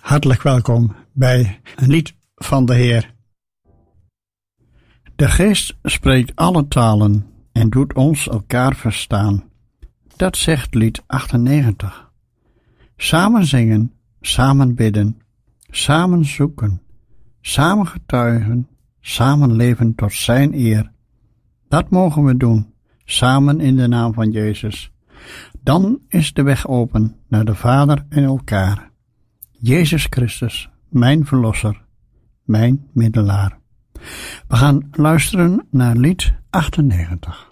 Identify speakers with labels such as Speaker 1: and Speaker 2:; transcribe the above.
Speaker 1: Hartelijk welkom bij een lied van de Heer. De Geest spreekt alle talen en doet ons elkaar verstaan. Dat zegt lied 98. Samen zingen, samen bidden, samen zoeken, samen getuigen, samen leven tot zijn eer. Dat mogen we doen, samen in de naam van Jezus. Dan is de weg open naar de Vader en elkaar. Jezus Christus, mijn verlosser, mijn middelaar. We gaan luisteren naar lied 98.